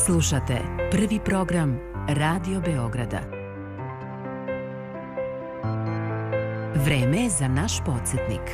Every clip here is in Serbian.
Slušate prvi program Radio Beograda. Vreme je za naš podsjetnik.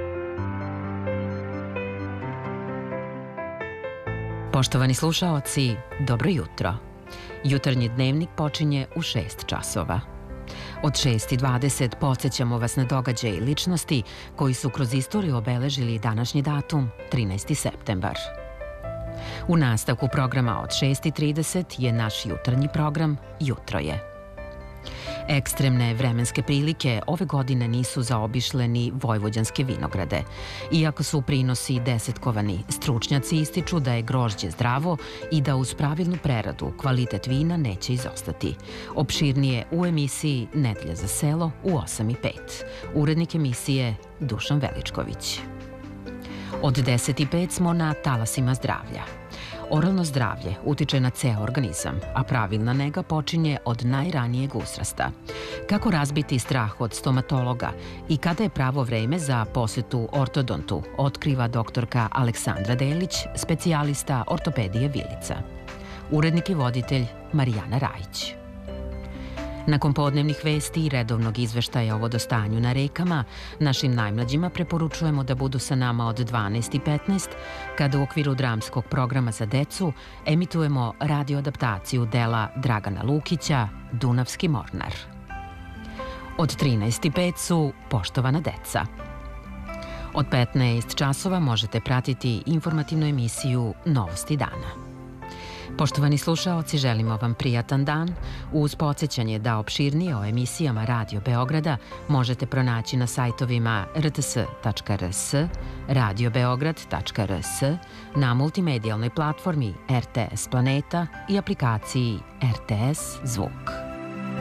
Poštovani slušaoci, dobro jutro. Jutarnji dnevnik počinje u 6 časova. Od 6:20 podsjećamo vas na događaje i ličnosti koji su kroz istoriju obeležili današnji datum, 13. septembar. U nastavku programa od 6:30 je naš jutarnji program Jutro je. Ekstremne vremenske prilike ove godine nisu zaobišle ni vojvođanske vinograde. Iako su prinosi desetkovani, stručnjaci ističu da je grožđe zdravo i da uz pravilnu preradu kvalitet vina neće izostati. Opširnije u emisiji Nedelja za selo u 8:05. Urednik emisije Dušan Veličković. Od 10:05 smo na talasima zdravlja. Oralno zdravlje utiče na ceo organizam, a pravilna nega počinje od najranijeg uzrasta. Kako razbiti strah od stomatologa i kada je pravo vreme za posetu ortodontu, otkriva doktorka Aleksandra Delić, specijalista ortopedije Vilica. Urednik i voditelj Marijana Rajić. Nakon podnevnih vesti i redovnog izveštaja o vodostanju na rekama, našim najmlađima preporučujemo da budu sa nama od 12:15, kada u okviru dramskog programa za decu emitujemo radioadaptaciju dela Dragana Lukića Dunavski mornar. Od 13:05 su Poštovana deca. Od 15 časova možete pratiti informativnu emisiju Novosti dana. Poštovani slušaoci, želimo vam prijatan dan uz podsjećanje da opširnije o emisijama Radio Beograda možete pronaći na sajtovima rts.rs, radiobeograd.rs, na multimedijalnoj platformi RTS Planeta i aplikaciji RTS Zvuk.